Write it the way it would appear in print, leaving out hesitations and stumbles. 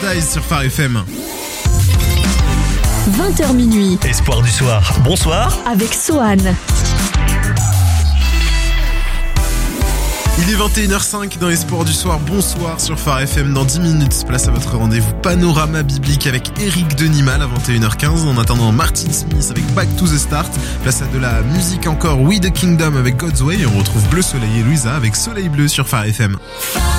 Dice sur Phare FM. 20h minuit. Espoir du soir. Bonsoir. Avec Sohan. Il est 21h05 dans Espoir du soir. Bonsoir sur Phare FM. Dans 10 minutes, place à votre rendez-vous Panorama biblique avec Eric Denimal à 21h15. En attendant, Martin Smith avec Back to the Start. Place à de la musique encore. We the Kingdom avec God's Way. Et on retrouve Bleu Soleil et Louisa avec Soleil Bleu sur Phare FM.